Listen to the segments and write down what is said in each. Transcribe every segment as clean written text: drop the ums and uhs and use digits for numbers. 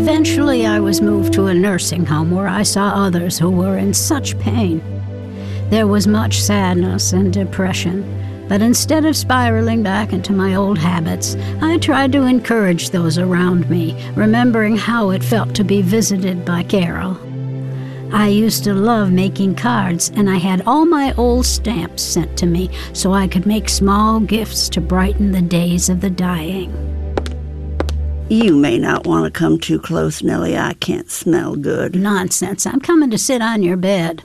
Eventually, I was moved to a nursing home where I saw others who were in such pain. There was much sadness and depression, but instead of spiraling back into my old habits, I tried to encourage those around me, remembering how it felt to be visited by Carol. I used to love making cards, and I had all my old stamps sent to me so I could make small gifts to brighten the days of the dying. You may not want to come too close, Nellie. I can't smell good. Nonsense. I'm coming to sit on your bed.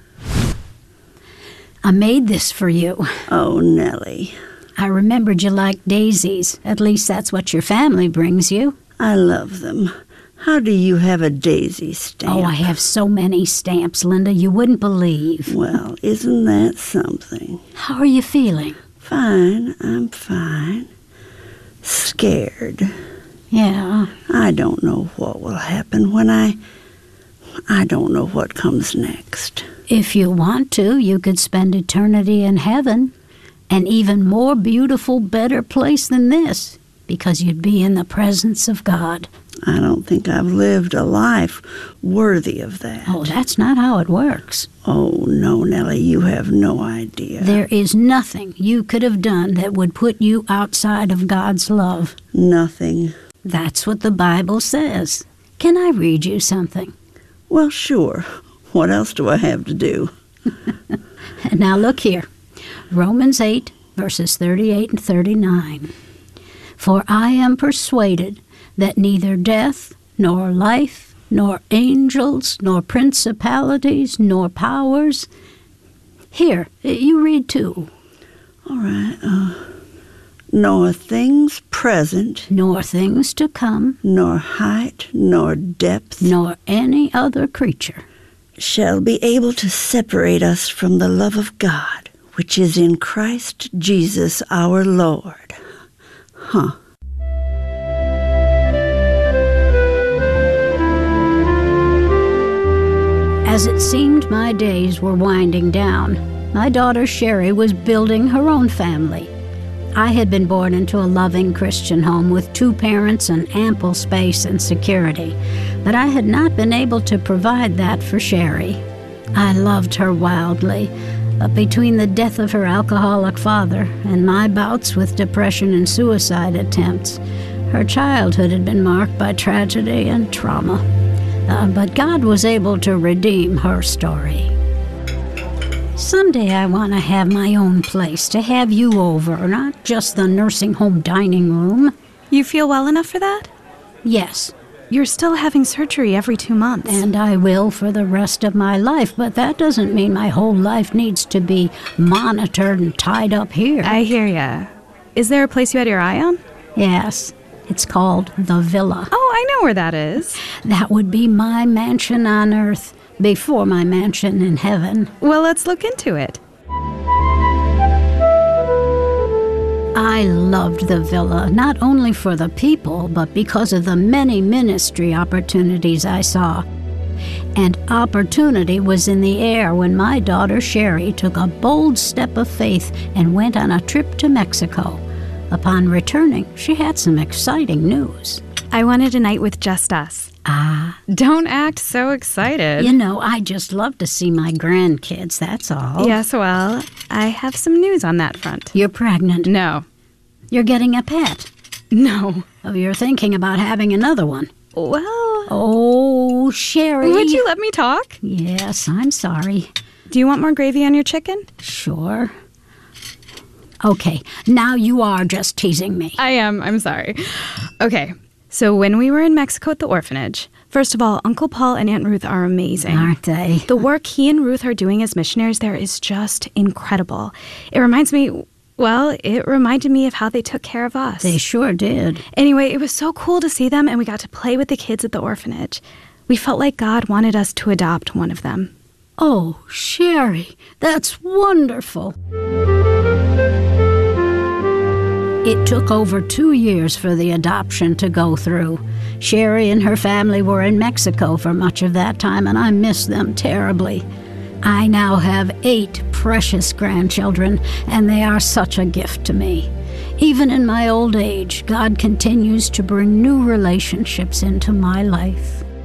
I made this for you. Oh, Nellie. I remembered you liked daisies. At least that's what your family brings you. I love them. How do you have a daisy stamp? Oh, I have so many stamps, Linda, you wouldn't believe. Well, isn't that something? How are you feeling? Fine, I'm fine. Scared. Yeah. I don't know what will happen when I don't know what comes next. If you want to, you could spend eternity in heaven. An even more beautiful, better place than this, because you'd be in the presence of God. I don't think I've lived a life worthy of that. Oh, that's not how it works. Oh, no, Nellie, you have no idea. There is nothing you could have done that would put you outside of God's love. Nothing. That's what the Bible says. Can I read you something? Well, sure. What else do I have to do? Now look here. Romans 8, verses 38 and 39. For I am persuaded that neither death, nor life, nor angels, nor principalities, nor powers... Here, you read too. All right. Nor things present, Nor things to come, nor height, nor depth, nor any other creature shall be able to separate us from the love of God, which is in Christ Jesus our Lord. Huh. As it seemed my days were winding down, my daughter Sherry was building her own family. I had been born into a loving Christian home with 2 parents and ample space and security, but I had not been able to provide that for Sherry. I loved her wildly, but between the death of her alcoholic father and my bouts with depression and suicide attempts, her childhood had been marked by tragedy and trauma. But God was able to redeem her story. Someday I want to have my own place, to have you over, not just the nursing home dining room. You feel well enough for that? Yes. You're still having surgery every 2 months. And I will for the rest of my life, but that doesn't mean my whole life needs to be monitored and tied up here. I hear ya. Is there a place you had your eye on? Yes. It's called the Villa. Oh, I know where that is. That would be my mansion on earth before my mansion in heaven. Well, let's look into it. I loved the Villa, not only for the people, but because of the many ministry opportunities I saw. And opportunity was in the air when my daughter Sherry took a bold step of faith and went on a trip to Mexico. Upon returning, she had some exciting news. I wanted a night with just us. Ah. Don't act so excited. You know, I just love to see my grandkids, that's all. Yes, well, I have some news on that front. You're pregnant. No. You're getting a pet. No. Oh, you're thinking about having another one. Well... Oh, Sherry. Would you let me talk? Yes, I'm sorry. Do you want more gravy on your chicken? Sure. Okay, now you are just teasing me. I am. I'm sorry. Okay, so when we were in Mexico at the orphanage, first of all, Uncle Paul and Aunt Ruth are amazing. Aren't they? The work he and Ruth are doing as missionaries there is just incredible. It reminded me of how they took care of us. They sure did. Anyway, it was so cool to see them, and we got to play with the kids at the orphanage. We felt like God wanted us to adopt one of them. Oh, Sherry, that's wonderful. It took over 2 years for the adoption to go through. Sherry and her family were in Mexico for much of that time, and I miss them terribly. I now have 8 precious grandchildren, and they are such a gift to me. Even in my old age, God continues to bring new relationships into my life.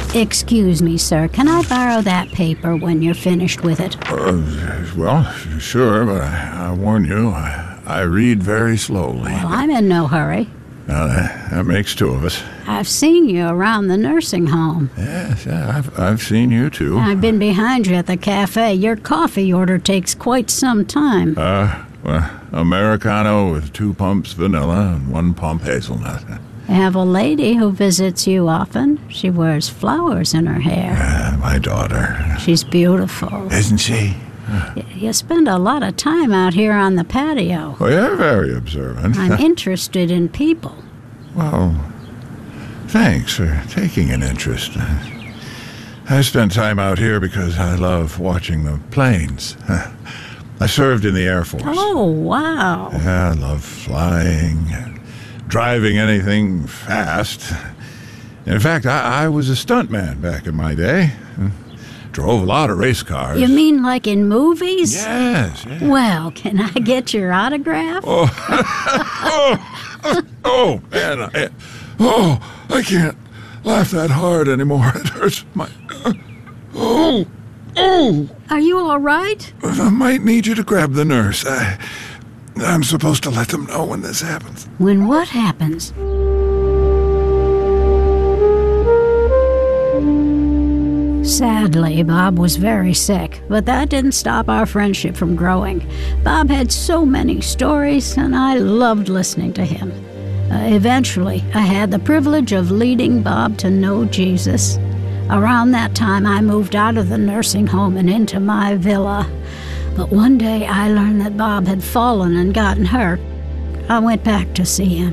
Excuse me, sir. Can I borrow that paper when you're finished with it? Well, sure, but I warn you, I read very slowly. Well, I'm in no hurry. Now, that makes two of us. I've seen you around the nursing home. Yes, I've seen you too. I've been behind you at the cafe. Your coffee order takes quite some time. Well, Americano with 2 pumps vanilla and 1 pump hazelnut. I have a lady who visits you often. She wears flowers in her hair. My daughter. She's beautiful. Isn't she? You spend a lot of time out here on the patio. Well, you're very observant. I'm interested in people. Well, thanks for taking an interest. I spend time out here because I love watching the planes. I served in the Air Force. Oh, wow. Yeah, I love flying, driving anything fast. In fact, I was a stuntman back in my day. Drove a lot of race cars. You mean like in movies? Yes. Well, can I get your autograph? Oh, man. I can't laugh that hard anymore. It hurts my... Are you all right? I might need you to grab the nurse. I'm supposed to let them know when this happens. When what happens? Sadly, Bob was very sick, but that didn't stop our friendship from growing. Bob had so many stories, and I loved listening to him. Eventually, I had the privilege of leading Bob to know Jesus. Around that time, I moved out of the nursing home and into my villa. But one day, I learned that Bob had fallen and gotten hurt. I went back to see him.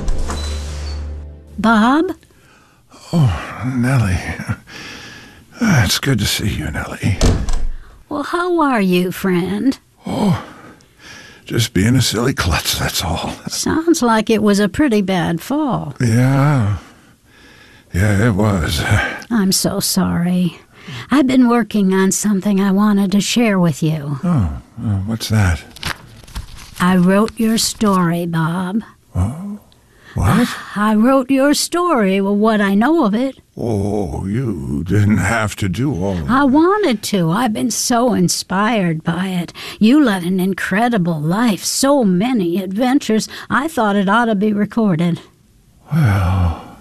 Bob? Oh, Nellie. It's good to see you, Nellie. Well, how are you, friend? Oh, just being a silly klutz, that's all. Sounds like it was a pretty bad fall. Yeah, it was. I'm so sorry. I've been working on something I wanted to share with you. Oh, what's that? I wrote your story, Bob. Oh, what? I wrote your story, what I know of it. Oh, you didn't have to do all of I wanted to. I've been so inspired by it. You led an incredible life, so many adventures. I thought it ought to be recorded. Well,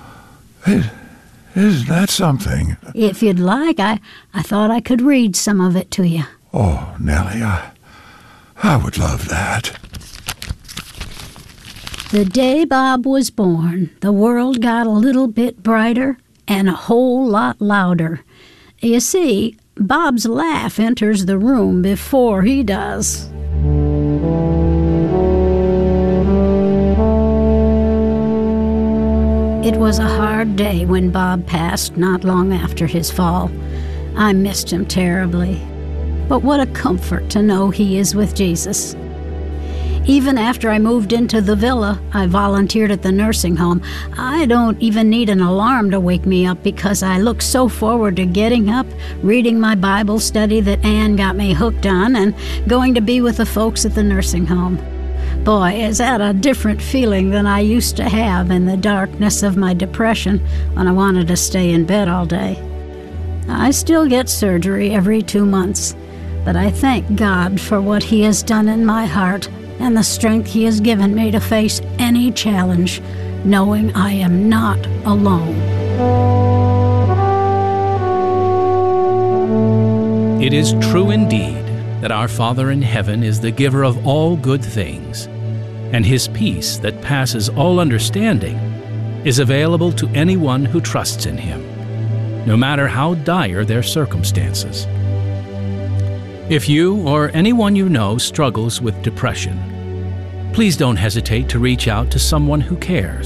isn't that something? If you'd like, I thought I could read some of it to you. Oh, Nellie, I would love that. The day Bob was born, the world got a little bit brighter and a whole lot louder. You see, Bob's laugh enters the room before he does. It was a hard day when Bob passed not long after his fall. I missed him terribly. But what a comfort to know he is with Jesus. Even after I moved into the villa, I volunteered at the nursing home. I don't even need an alarm to wake me up because I look so forward to getting up, reading my Bible study that Ann got me hooked on, and going to be with the folks at the nursing home. Boy, is that a different feeling than I used to have in the darkness of my depression when I wanted to stay in bed all day. I still get surgery every 2 months, but I thank God for what He has done in my heart and the strength He has given me to face any challenge, knowing I am not alone. It is true indeed that our Father in heaven is the giver of all good things, and His peace that passes all understanding is available to anyone who trusts in Him, no matter how dire their circumstances. If you or anyone you know struggles with depression, please don't hesitate to reach out to someone who cares.